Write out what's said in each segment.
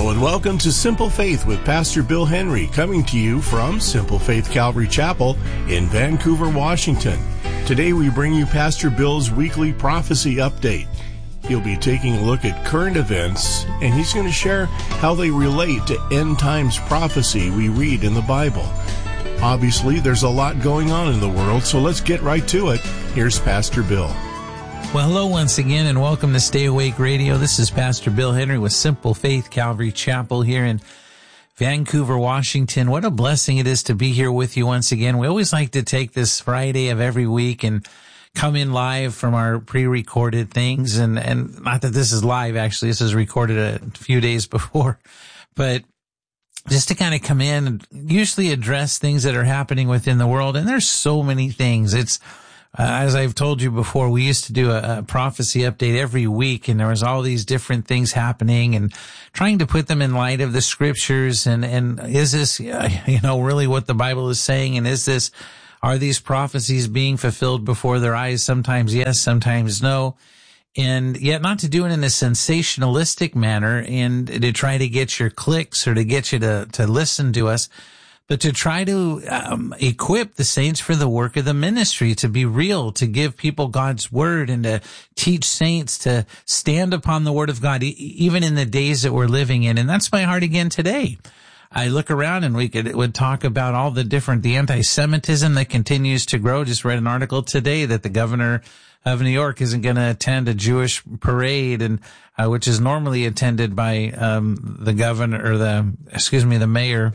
Hello and welcome to Simple Faith with Pastor Bill Henry, coming to you from Simple Faith Calvary Chapel in Vancouver, Washington. Today we bring you Pastor Bill's weekly prophecy update. He'll be taking a look at current events, and he's going to share how they relate to end times prophecy we read in the Bible. Obviously, there's a lot going on in the world, so let's get right to it. Here's Pastor Bill. Well, hello once again, and welcome to Stay Awake Radio. This is Pastor Bill Henry with Simple Faith Calvary Chapel here in Vancouver, Washington. What a blessing it is to be here with you once again. We always like to take this Friday of every week and come in live from our pre-recorded things. And not that this is live, actually. This is recorded a few days before. But just to kind of come in and usually address things that are happening within the world. And there's so many things. It's as I've told you before, we used to do a prophecy update every week, and there was all these different things happening and trying to put them in light of the scriptures. And is this, really what the Bible is saying? And are these prophecies being fulfilled before their eyes? Sometimes yes, sometimes no. And yet not to do it in a sensationalistic manner and to try to get your clicks or to get you to listen to us, but to try to equip the saints for the work of the ministry, to be real, to give people God's word, and to teach saints to stand upon the word of God, even in the days that we're living in. And that's my heart again today. I look around and we would talk about all the anti-Semitism that continues to grow. Just read an article today that the governor of New York isn't going to attend a Jewish parade, and which is normally attended by the governor or the mayor.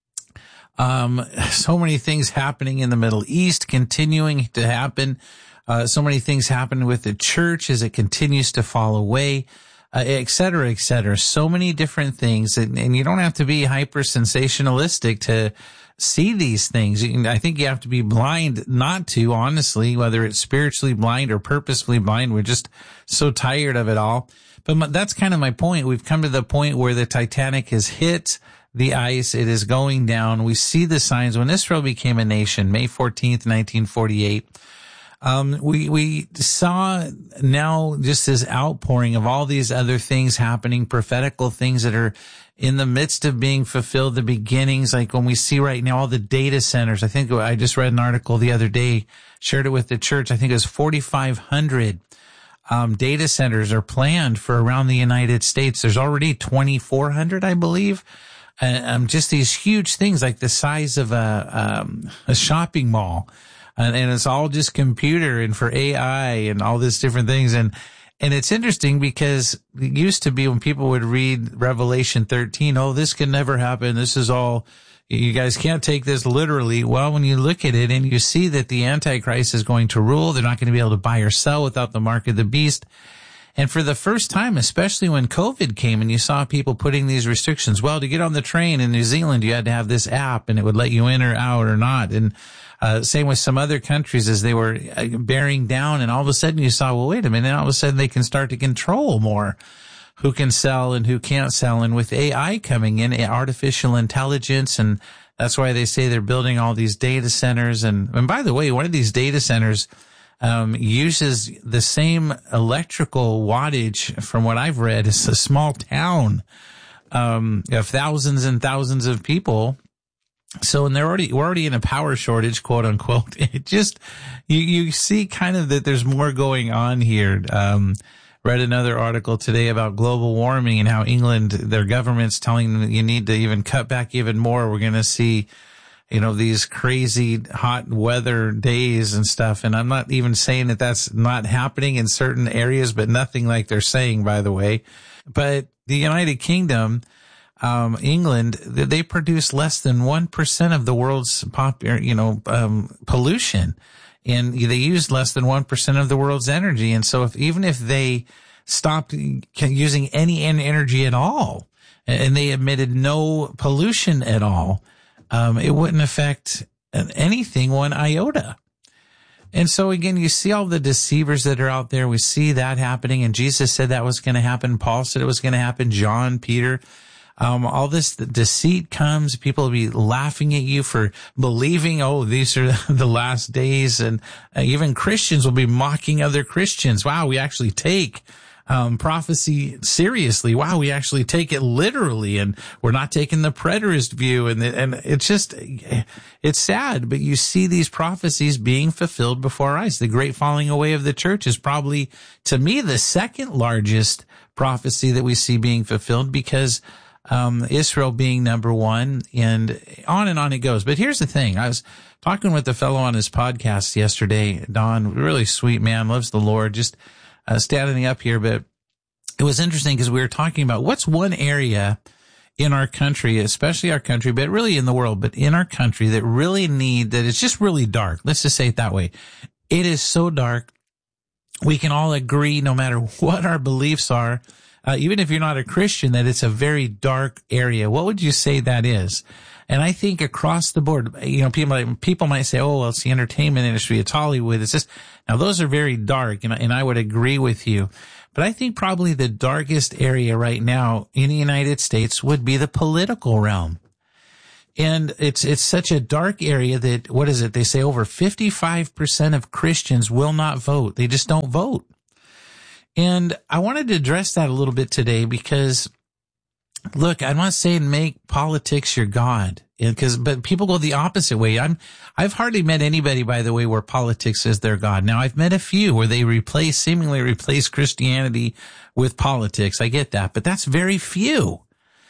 So many things happening in the Middle East, continuing to happen. So many things happening with the church as it continues to fall away, et cetera, et cetera. So many different things. And you don't have to be hyper sensationalistic to see these things. I think you have to be blind not to, honestly, whether it's spiritually blind or purposefully blind. We're just so tired of it all. But that's kind of my point. We've come to the point where the Titanic has hit the ice. It is going down. We see the signs. When Israel became a nation, May 14th, 1948, we saw now just this outpouring of all these other things happening, prophetical things that are in the midst of being fulfilled, the beginnings, like when we see right now all the data centers. I think I just read an article the other day, shared it with the church. I think it was 4,500 data centers are planned for around the United States. There's already 2,400, I believe. Just these huge things like the size of a shopping mall. And it's all just computer and for AI and all these different things. And it's interesting because it used to be when people would read Revelation 13, oh, this can never happen. This is all, you guys can't take this literally. Well, when you look at it and you see that the Antichrist is going to rule, they're not going to be able to buy or sell without the mark of the beast. And for the first time, especially when COVID came and you saw people putting these restrictions, well, to get on the train in New Zealand, you had to have this app and it would let you in or out or not. And same with some other countries as they were bearing down. And all of a sudden you saw, well, wait a minute, all of a sudden they can start to control more who can sell and who can't sell. And with AI coming in, artificial intelligence, and that's why they say they're building all these data centers. And by the way, one of these data centers uses the same electrical wattage, from what I've read, as a small town of thousands and thousands of people. So, and we're already in a power shortage, quote unquote. It just, you see kind of that there's more going on here. Read another article today about global warming and how England, their government's telling them that you need to even cut back even more. We're going to see these crazy hot weather days and stuff. And I'm not even saying that that's not happening in certain areas, but nothing like they're saying, by the way. But the United Kingdom, England, they produce less than 1% of the world's pollution. And they use less than 1% of the world's energy. And so even if they stopped using any energy at all, and they emitted no pollution at all, it wouldn't affect anything one iota. And so again, you see all the deceivers that are out there. We see that happening. And Jesus said that was going to happen. Paul said it was going to happen. John, Peter, all this deceit comes. People will be laughing at you for believing, oh, these are the last days. And even Christians will be mocking other Christians. Wow, we actually take prophecy seriously. Wow, we actually take it literally, and we're not taking the preterist view. And it's just, it's sad, but you see these prophecies being fulfilled before our eyes. The great falling away of the church is probably, to me, the second largest prophecy that we see being fulfilled, because Israel being number one, and on it goes. But here's the thing. I was talking with a fellow on his podcast yesterday, Don, really sweet man, loves the Lord, just standing up here. But it was interesting because we were talking about what's one area in our country, especially our country, but really in the world, but in our country that really that it's just really dark. Let's just say it that way. It is so dark. We can all agree, no matter what our beliefs are, even if you're not a Christian, that it's a very dark area. What would you say that is? And I think across the board, people might say, oh, well, it's the entertainment industry, it's Hollywood, it's just, now those are very dark, and I would agree with you. But I think probably the darkest area right now in the United States would be the political realm. And it's such a dark area that, what is it? They say over 55% of Christians will not vote. They just don't vote. And I wanted to address that a little bit today because, look, I'm not saying make politics your God, but people go the opposite way. I've hardly met anybody, by the way, where politics is their God. Now, I've met a few where they seemingly replace Christianity with politics. I get that, but that's very few.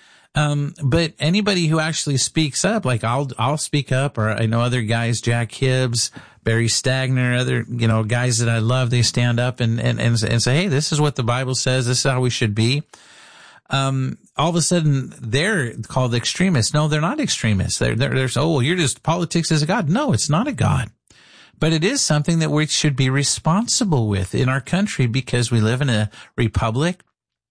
But anybody who actually speaks up, like I'll speak up, or I know other guys, Jack Hibbs, Barry Stagner, other, guys that I love, they stand up and say, hey, this is what the Bible says. This is how we should be. All of a sudden they're called extremists. No, they're not extremists. They're well, you're just, politics is a God. No, it's not a God. But it is something that we should be responsible with in our country, because we live in a republic,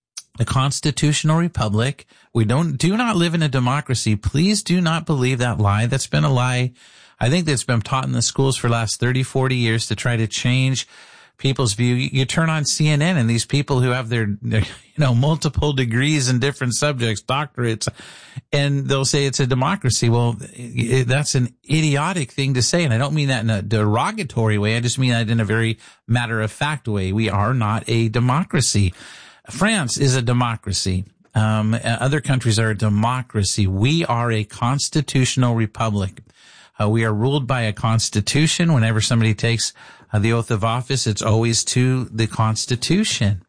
a constitutional republic. We do not live in a democracy. Please do not believe that lie. That's been a lie. I think that's been taught in the schools for the last 30, 40 years to try to change people's view. You turn on CNN and these people who have their multiple degrees in different subjects, doctorates, and they'll say it's a democracy. Well, that's an idiotic thing to say. And I don't mean that in a derogatory way. I just mean that in a very matter-of-fact way. We are not a democracy. France is a democracy. Other countries are a democracy. We are a constitutional republic. We are ruled by a constitution. Whenever somebody takes the oath of office, it's always to the Constitution.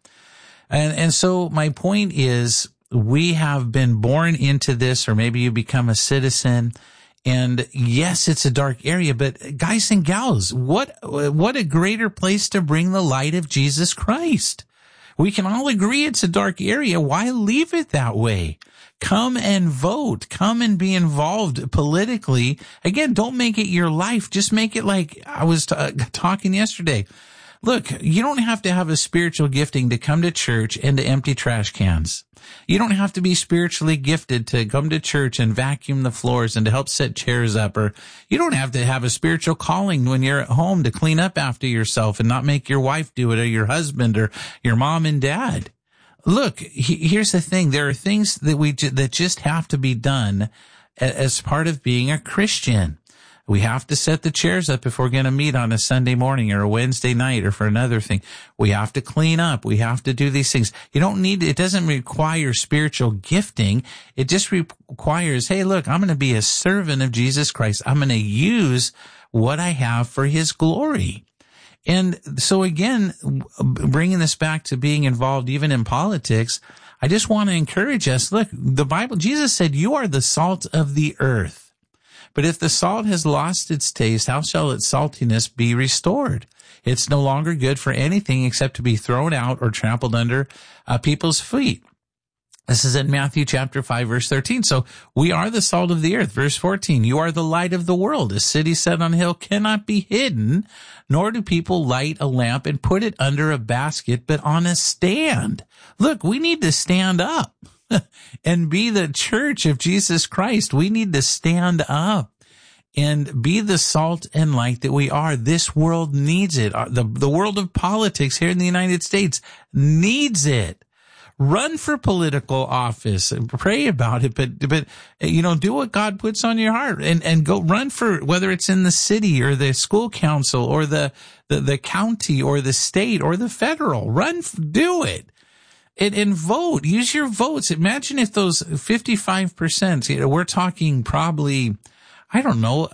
And so my point is, we have been born into this, or maybe you become a citizen. And yes, it's a dark area, but guys and gals, what a greater place to bring the light of Jesus Christ. We can all agree it's a dark area. Why leave it that way? Come and vote. Come and be involved politically. Again, don't make it your life. Just make it like I was talking yesterday. Look, you don't have to have a spiritual gifting to come to church and to empty trash cans. You don't have to be spiritually gifted to come to church and vacuum the floors and to help set chairs up. Or you don't have to have a spiritual calling when you're at home to clean up after yourself and not make your wife do it, or your husband, or your mom and dad. Look, here's the thing. There are things that just have to be done as part of being a Christian. We have to set the chairs up if we're going to meet on a Sunday morning or a Wednesday night or for another thing. We have to clean up. We have to do these things. It doesn't require spiritual gifting. It just requires, hey, look, I'm going to be a servant of Jesus Christ. I'm going to use what I have for his glory. And so again, bringing this back to being involved even in politics, I just want to encourage us. Look, the Bible, Jesus said, you are the salt of the earth. But if the salt has lost its taste, how shall its saltiness be restored? It's no longer good for anything except to be thrown out or trampled under people's feet. This is in Matthew chapter 5, verse 13. So we are the salt of the earth. Verse 14, you are the light of the world. A city set on a hill cannot be hidden, nor do people light a lamp and put it under a basket, but on a stand. Look, we need to stand up and be the church of Jesus Christ. We need to stand up and be the salt and light that we are. This world needs it. The world of politics here in the United States needs it. Run for political office and pray about it, but do what God puts on your heart and go run for, whether it's in the city or the school council or the county or the state or the federal. Do it. and vote. Use your votes. Imagine if those 55%, we're talking probably, I don't know,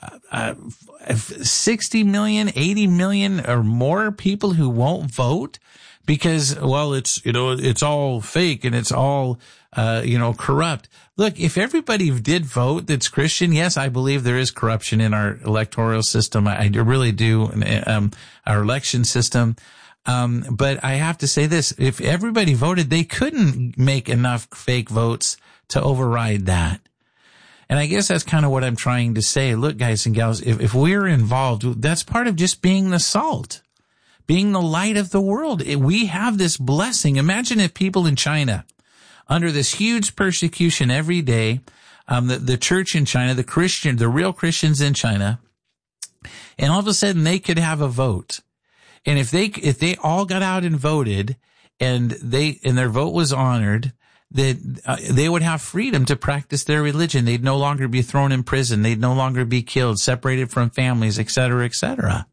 60 million, 80 million or more people who won't vote because, well, it's all fake and it's all, corrupt. Look, if everybody did vote that's Christian, yes, I believe there is corruption in our electoral system. I really do, our election system. But I have to say this, if everybody voted, they couldn't make enough fake votes to override that. And I guess that's kind of what I'm trying to say. Look, guys and gals, if we're involved, that's part of just being the salt, being the light of the world. We have this blessing. Imagine if people in China, under this huge persecution every day, the church in China, the real Christians in China, and all of a sudden they could have a vote. And if they all got out and voted and their vote was honored, that they would have freedom to practice their religion. They'd no longer be thrown in prison. They'd no longer be killed, separated from families, et cetera, et cetera.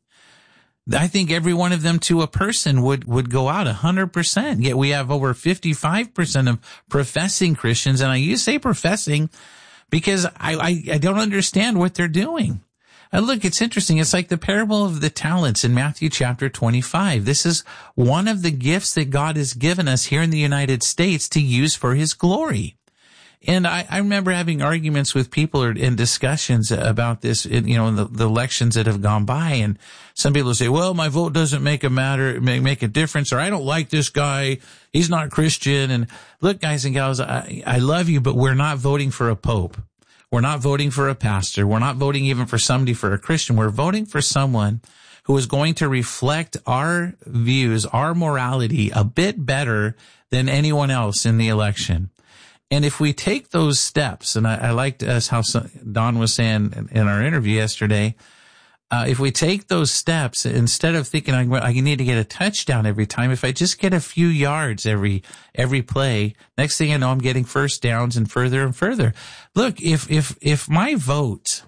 I think every one of them to a person would go out 100%. Yet we have over 55% of professing Christians. And I say professing because I don't understand what they're doing. Look, it's interesting. It's like the parable of the talents in Matthew chapter 25. This is one of the gifts that God has given us here in the United States to use for his glory. And I remember having arguments with people in discussions about this, in the elections that have gone by. And some people say, well, my vote doesn't make a difference, or I don't like this guy. He's not Christian. And look, guys and gals, I love you, but we're not voting for a pope. We're not voting for a pastor. We're not voting even for somebody for a Christian. We're voting for someone who is going to reflect our views, our morality a bit better than anyone else in the election. And if we take those steps, and I liked how Don was saying in our interview yesterday, if we take those steps, instead of thinking I need to get a touchdown every time, if I just get a few yards every play, next thing I know, I'm getting first downs and further. Look, if my vote,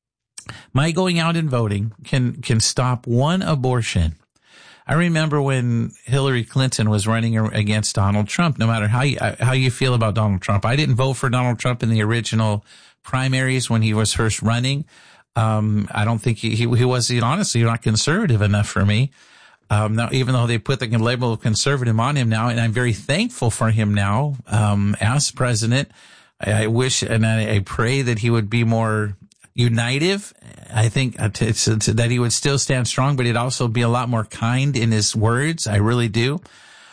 my going out and voting can stop one abortion. I remember when Hillary Clinton was running against Donald Trump. No matter how you feel about Donald Trump, I didn't vote for Donald Trump in the original primaries when he was first running. I don't think he was, honestly, not conservative enough for me. Now, even though they put the label of conservative on him now, and I'm very thankful for him now, as president, I wish and I pray that he would be more unitive. I think that he would still stand strong, but he'd also be a lot more kind in his words. I really do.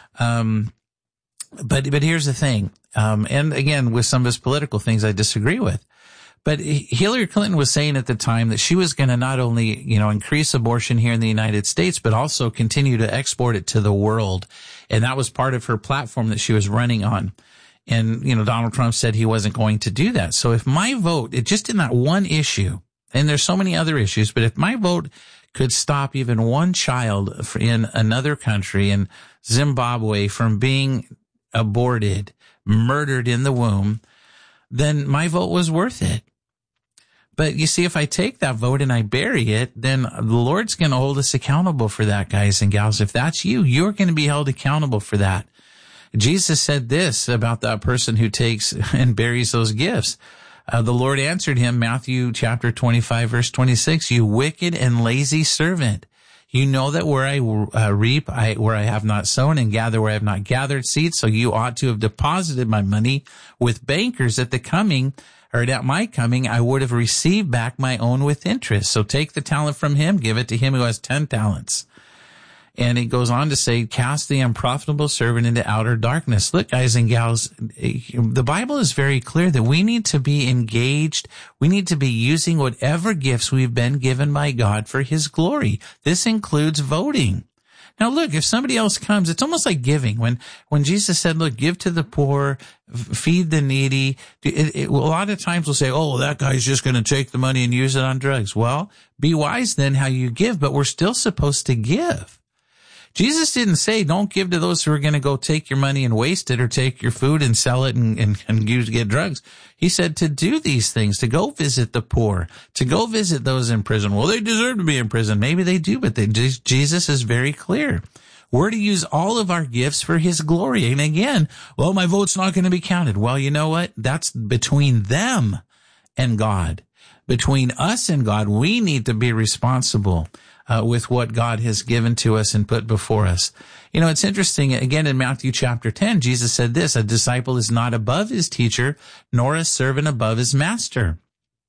But here's the thing. And again, with some of his political things, I disagree with. But Hillary Clinton was saying at the time that she was going to not only, increase abortion here in the United States, but also continue to export it to the world. And that was part of her platform that she was running on. And, Donald Trump said he wasn't going to do that. So if my vote, just in that one issue, and there's so many other issues, but if my vote could stop even one child in another country, in Zimbabwe, from being aborted, murdered in the womb, then my vote was worth it. But you see, if I take that vote and I bury it, then the Lord's going to hold us accountable for that, guys and gals. If that's you, you're going to be held accountable for that. Jesus said this about that person who takes and buries those gifts. The Lord answered him, Matthew chapter 25, verse 26, you wicked and lazy servant. You know that where I reap, where I have not sown, and gather where I have not gathered seed. So you ought to have deposited my money with bankers at my coming, I would have received back my own with interest. So take the talent from him, give it to him who has 10 talents. And it goes on to say, cast the unprofitable servant into outer darkness. Look, guys and gals, the Bible is very clear that we need to be engaged. We need to be using whatever gifts we've been given by God for his glory. This includes voting. Now, look, if somebody else comes, it's almost like giving. When Jesus said, look, give to the poor, feed the needy, a lot of times we'll say, oh, that guy's just going to take the money and use it on drugs. Well, be wise then how you give, but we're still supposed to give. Jesus didn't say don't give to those who are going to go take your money and waste it, or take your food and sell it and get drugs. He said to do these things, to go visit the poor, to go visit those in prison. Well, they deserve to be in prison. Maybe they do, but Jesus is very clear. We're to use all of our gifts for his glory. And again, well, my vote's not going to be counted. Well, you know what? That's between them and God. Between us and God, we need to be responsible with what God has given to us and put before us. You know, it's interesting. Again, in Matthew chapter 10, Jesus said this, a disciple is not above his teacher, nor a servant above his master.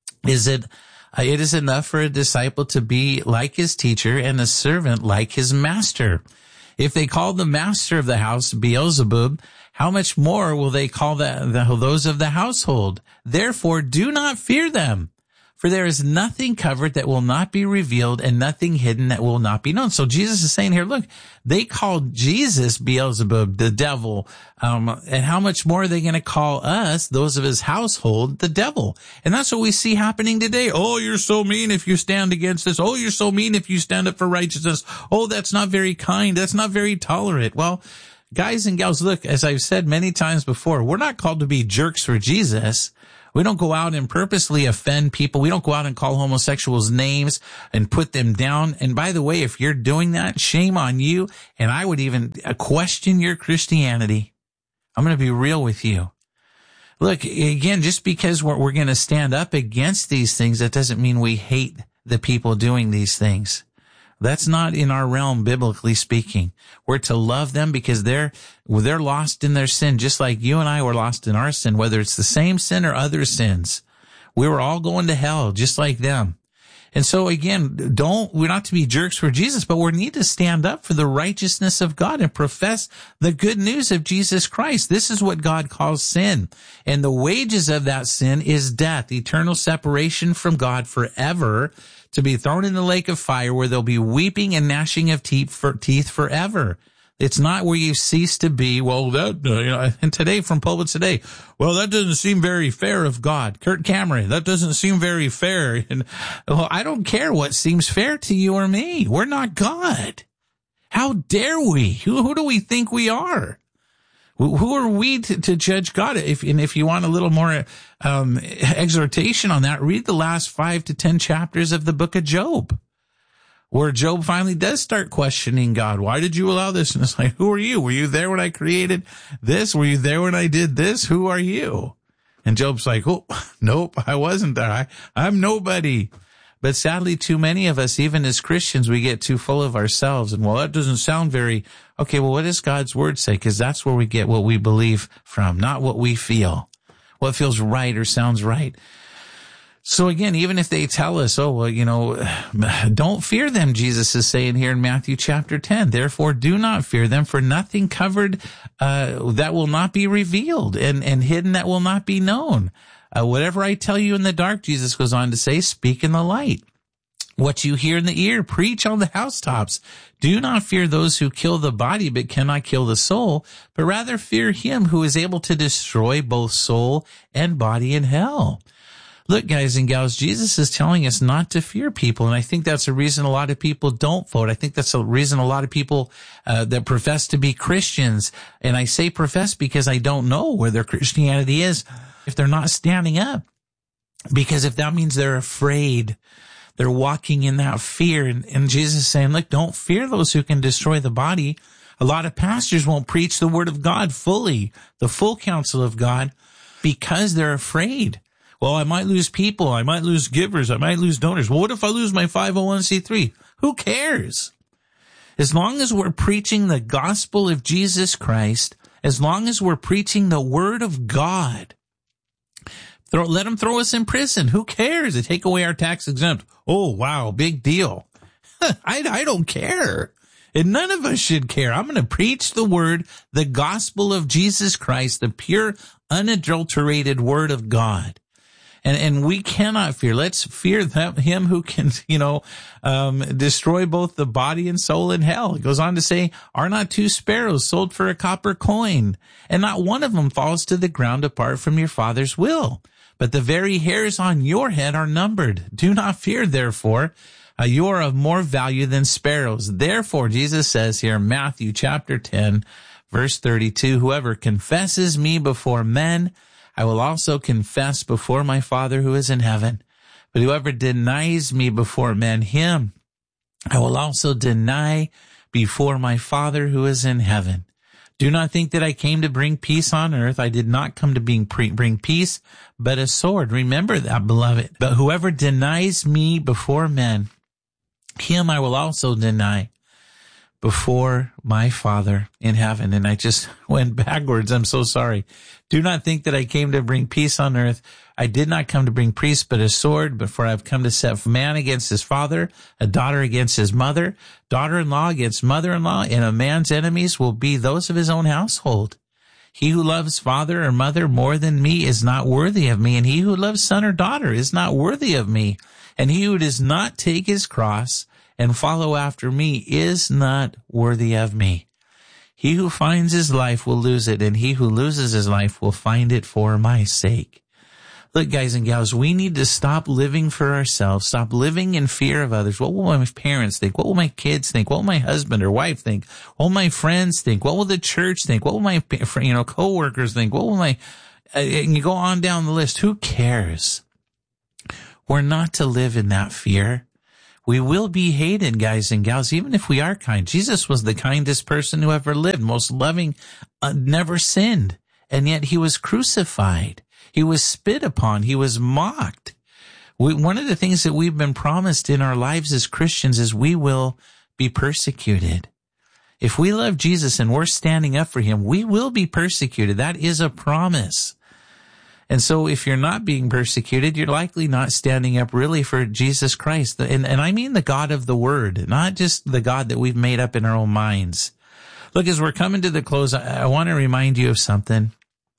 It is enough for a disciple to be like his teacher and a servant like his master. If they call the master of the house Beelzebub, how much more will they call those of the household? Therefore, do not fear them. For there is nothing covered that will not be revealed and nothing hidden that will not be known. So Jesus is saying here, look, they called Jesus Beelzebub, the devil. And how much more are they going to call us, those of his household, the devil? And that's what we see happening today. Oh, you're so mean if you stand against this. Oh, you're so mean if you stand up for righteousness. Oh, that's not very kind. That's not very tolerant. Well, guys and gals, look, as I've said many times before, we're not called to be jerks for Jesus. We don't go out and purposely offend people. We don't go out and call homosexuals names and put them down. And by the way, if you're doing that, shame on you. And I would even question your Christianity. I'm going to be real with you. Look, again, just because we're going to stand up against these things, that doesn't mean we hate the people doing these things. That's not in our realm, biblically speaking. We're to love them because they're lost in their sin, just like you and I were lost in our sin, whether it's the same sin or other sins. We were all going to hell, just like them. And so again, we're not to be jerks for Jesus, but we need to stand up for the righteousness of God and profess the good news of Jesus Christ. This is what God calls sin. And the wages of that sin is death, eternal separation from God forever, to be thrown in the lake of fire where there'll be weeping and gnashing of teeth forever. It's not where you cease to be. Well, and today from Pulpit Today, well, that doesn't seem very fair of God. Kurt Cameron, that doesn't seem very fair. And well, I don't care what seems fair to you or me. We're not God. How dare we? Who do we think we are? Who are we to judge God? If you want a little more exhortation on that, read the last 5 to 10 chapters of the book of Job, where Job finally does start questioning God. Why did you allow this? And it's like, who are you? Were you there when I created this? Were you there when I did this? Who are you? And Job's like, oh, nope, I wasn't there. I'm nobody. But sadly, too many of us, even as Christians, we get too full of ourselves. And well, that doesn't sound very, okay, well, what does God's word say? Because that's where we get what we believe from, not what we feel, what feels right or sounds right. So again, even if they tell us, oh, well, don't fear them, Jesus is saying here in Matthew chapter 10. Therefore, do not fear them, for nothing covered that will not be revealed and hidden that will not be known. Whatever I tell you in the dark, Jesus goes on to say, speak in the light. What you hear in the ear, preach on the housetops. Do not fear those who kill the body but cannot kill the soul, but rather fear him who is able to destroy both soul and body in hell. Look, guys and gals, Jesus is telling us not to fear people, and I think that's a reason a lot of people don't vote. I think that's a reason a lot of people that profess to be Christians, and I say profess because I don't know where their Christianity is, if they're not standing up. Because if that means they're afraid, they're walking in that fear, and Jesus is saying, look, don't fear those who can destroy the body. A lot of pastors won't preach the word of God fully, the full counsel of God, because they're afraid. Well, I might lose people. I might lose givers. I might lose donors. Well, what if I lose my 501c3? Who cares? As long as we're preaching the gospel of Jesus Christ, as long as we're preaching the word of God, let them throw us in prison. Who cares? They take away our tax exempt. Oh, wow, big deal. I don't care. And none of us should care. I'm going to preach the word, the gospel of Jesus Christ, the pure, unadulterated word of God. And we cannot fear. Let's fear him who can, destroy both the body and soul in hell. It goes on to say, are not 2 sparrows sold for a copper coin? And not one of them falls to the ground apart from your Father's will. But the very hairs on your head are numbered. Do not fear, therefore. You are of more value than sparrows. Therefore, Jesus says here, Matthew chapter 10, verse 32, whoever confesses me before men, I will also confess before my Father who is in heaven. But whoever denies me before men, him I will also deny before my Father who is in heaven. Do not think that I came to bring peace on earth. I did not come to bring peace, but a sword. Remember that, beloved. But whoever denies me before men, him I will also deny before my Father in heaven. And I just went backwards. I'm so sorry. Do not think that I came to bring peace on earth. I did not come to bring peace, but a sword. But for I have come to set man against his father, a daughter against his mother, daughter-in-law against mother-in-law, and a man's enemies will be those of his own household. He who loves father or mother more than me is not worthy of me, and he who loves son or daughter is not worthy of me. And he who does not take his cross and follow after me is not worthy of me. He who finds his life will lose it, and he who loses his life will find it for my sake. Look, guys and gals, we need to stop living for ourselves, stop living in fear of others. What will my parents think? What will my kids think? What will my husband or wife think? What will my friends think? What will the church think? What will my, coworkers think? What will my, and you go on down the list. Who cares? We're not to live in that fear. We will be hated, guys and gals, even if we are kind. Jesus was the kindest person who ever lived, most loving, never sinned. And yet he was crucified. He was spit upon. He was mocked. One of the things that we've been promised in our lives as Christians is we will be persecuted. If we love Jesus and we're standing up for him, we will be persecuted. That is a promise. And so if you're not being persecuted, you're likely not standing up really for Jesus Christ. And I mean the God of the Word, not just the God that we've made up in our own minds. Look, as we're coming to the close, I want to remind you of something.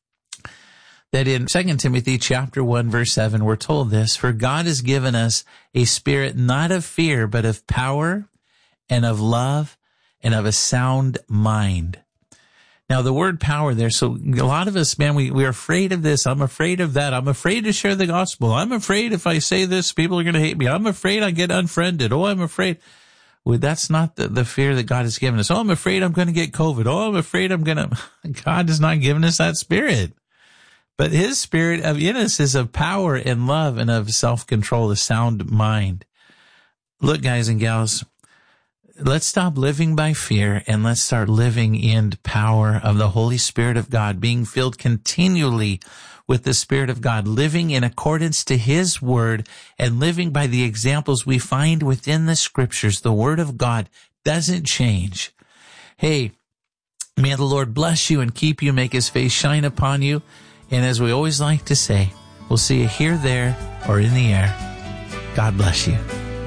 That in 2 Timothy chapter 1, verse 7, we're told this, for God has given us a spirit not of fear, but of power and of love and of a sound mind. Now, the word power there, so a lot of us, man, we're afraid of this. I'm afraid of that. I'm afraid to share the gospel. I'm afraid if I say this, people are going to hate me. I'm afraid I get unfriended. Oh, I'm afraid. Well, that's not the fear that God has given us. Oh, I'm afraid I'm going to get COVID. Oh, I'm afraid God has not given us that spirit. But his spirit in us is of power and love and of self-control, a sound mind. Look, guys and gals, let's stop living by fear and let's start living in power of the Holy Spirit of God, being filled continually with the Spirit of God, living in accordance to his word and living by the examples we find within the scriptures. The word of God doesn't change. Hey, may the Lord bless you and keep you, make his face shine upon you. And as we always like to say, we'll see you here, there, or in the air. God bless you.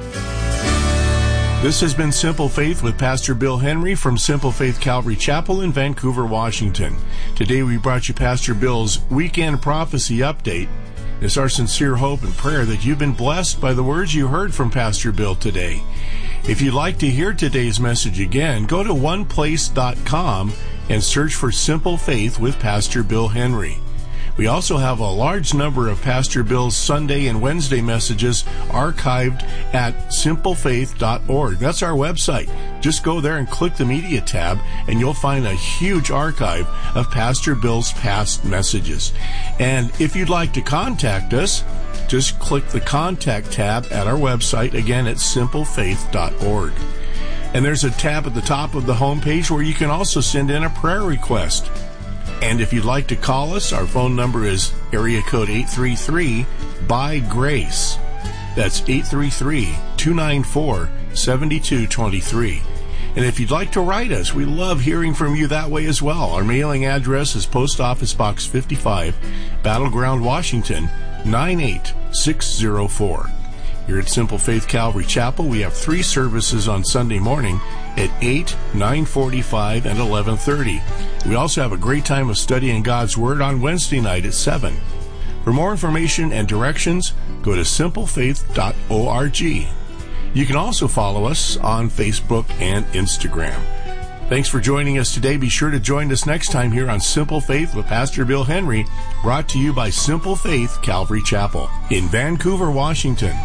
This has been Simple Faith with Pastor Bill Henry from Simple Faith Calvary Chapel in Vancouver, Washington. Today we brought you Pastor Bill's Weekend Prophecy Update. It's our sincere hope and prayer that you've been blessed by the words you heard from Pastor Bill today. If you'd like to hear today's message again, go to oneplace.com and search for Simple Faith with Pastor Bill Henry. We also have a large number of Pastor Bill's Sunday and Wednesday messages archived at simplefaith.org. That's our website. Just go there and click the media tab, and you'll find a huge archive of Pastor Bill's past messages. And if you'd like to contact us, just click the contact tab at our website, again at simplefaith.org. And there's a tab at the top of the homepage where you can also send in a prayer request. And if you'd like to call us, our phone number is area code 833-BY-GRACE. That's 833-294-7223. And if you'd like to write us, we love hearing from you that way as well. Our mailing address is Post Office Box 55, Battleground, Washington, 98604. Here at Simple Faith Calvary Chapel, we have 3 services on Sunday morning at 8, 9:45, and 11:30. We also have a great time of studying God's Word on Wednesday night at 7. For more information and directions, go to simplefaith.org. You can also follow us on Facebook and Instagram. Thanks for joining us today. Be sure to join us next time here on Simple Faith with Pastor Bill Henry, brought to you by Simple Faith Calvary Chapel in Vancouver, Washington.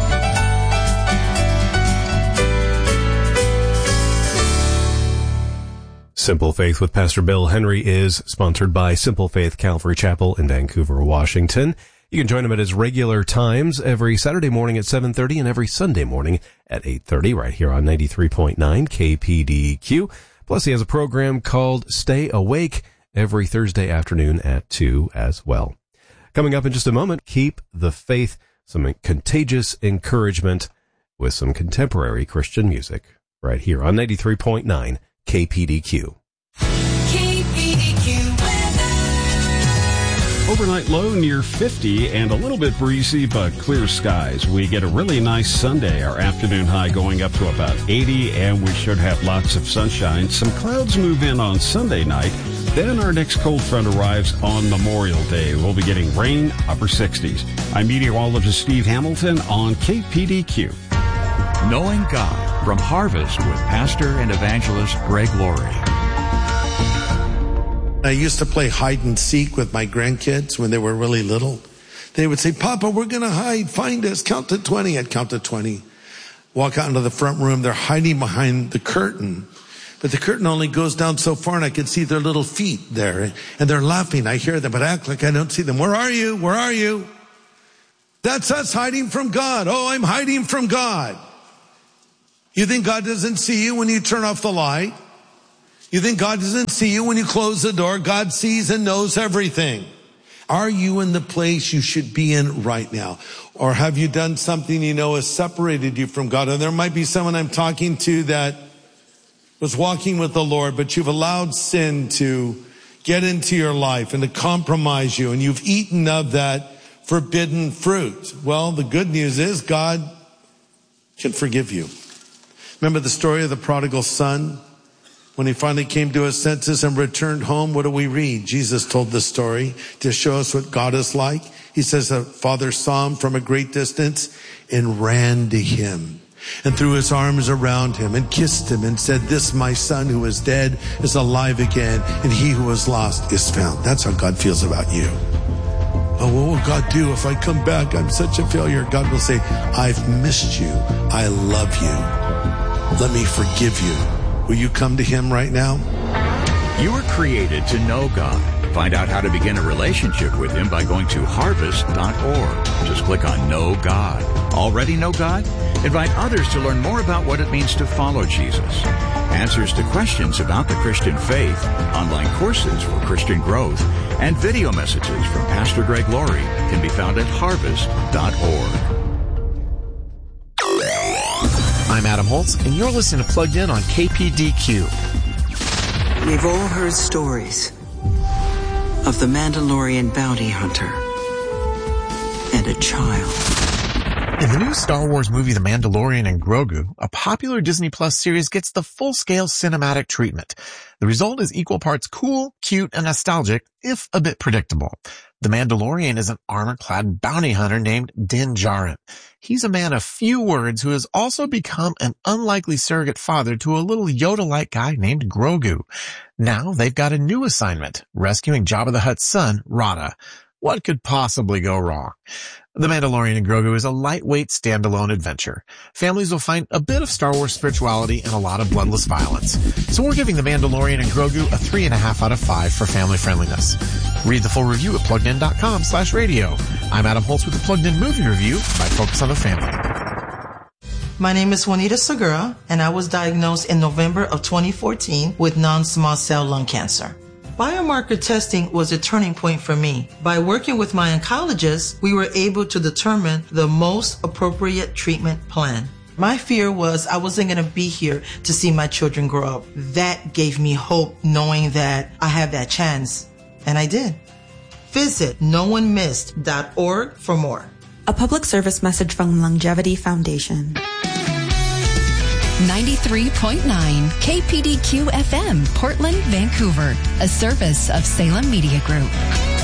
Simple Faith with Pastor Bill Henry is sponsored by Simple Faith Calvary Chapel in Vancouver, Washington. You can join him at his regular times every Saturday morning at 7:30 and every Sunday morning at 8:30 right here on 93.9 KPDQ. Plus, he has a program called Stay Awake every Thursday afternoon at 2 as well. Coming up in just a moment, Keep the Faith, some contagious encouragement with some contemporary Christian music right here on 93.9 KPDQ. Overnight low near 50 and a little bit breezy but clear skies. We get a really nice Sunday. Our afternoon high going up to about 80 and we should have lots of sunshine. Some clouds move in on Sunday night. Then our next cold front arrives on Memorial Day. We'll be getting rain, upper 60s. I'm meteorologist Steve Hamilton on KPDQ. Knowing God from Harvest with Pastor and Evangelist Greg Laurie. I used to play hide and seek with my grandkids when they were really little. They would say, Papa, we're going to hide. Find us. Count to 20. I'd count to 20. Walk out into the front room. They're hiding behind the curtain. But the curtain only goes down so far and I could see their little feet there. And they're laughing. I hear them, but I act like I don't see them. Where are you? Where are you? That's us hiding from God. Oh, I'm hiding from God. You think God doesn't see you when you turn off the light? You think God doesn't see you when you close the door? God sees and knows everything. Are you in the place you should be in right now? Or have you done something you know has separated you from God? And there might be someone I'm talking to that was walking with the Lord, but you've allowed sin to get into your life and to compromise you, and you've eaten of that forbidden fruit. Well, the good news is God can forgive you. Remember the story of the prodigal son? When he finally came to his senses and returned home, what do we read? Jesus told the story to show us what God is like. He says the father saw him from a great distance and ran to him and threw his arms around him and kissed him and said, this my son who was dead is alive again, and he who was lost is found. That's how God feels about you. Oh, what will God do if I come back? I'm such a failure. God will say, I've missed you. I love you. Let me forgive you. Will you come to him right now? You were created to know God. Find out how to begin a relationship with him by going to harvest.org. Just click on Know God. Already know God? Invite others to learn more about what it means to follow Jesus. Answers to questions about the Christian faith, online courses for Christian growth, and video messages from Pastor Greg Laurie can be found at harvest.org. I'm Adam Holtz, and you're listening to Plugged In on KPDQ. We've all heard stories of the Mandalorian bounty hunter and a child. In the new Star Wars movie The Mandalorian and Grogu, a popular Disney Plus series gets the full-scale cinematic treatment. The result is equal parts cool, cute, and nostalgic, if a bit predictable. The Mandalorian is an armor-clad bounty hunter named Din Djarin. He's a man of few words who has also become an unlikely surrogate father to a little Yoda-like guy named Grogu. Now they've got a new assignment, rescuing Jabba the Hutt's son, Rada. What could possibly go wrong? The Mandalorian and Grogu is a lightweight standalone adventure. Families will find a bit of Star Wars spirituality and a lot of bloodless violence. So we're giving The Mandalorian and Grogu a 3.5 out of 5 for family friendliness. Read the full review at pluggedin.com/radio. I'm Adam Holtz with the Plugged In Movie Review by Focus on the Family. My name is Juanita Segura, and I was diagnosed in November of 2014 with non-small cell lung cancer. Biomarker testing was a turning point for me. By working with my oncologist, we were able to determine the most appropriate treatment plan. My fear was I wasn't going to be here to see my children grow up. That gave me hope, knowing that I have that chance. And I did. Visit NoOneMissed.org for more. A public service message from Longevity Foundation. 93.9 KPDQ FM, Portland, Vancouver, a service of Salem Media Group.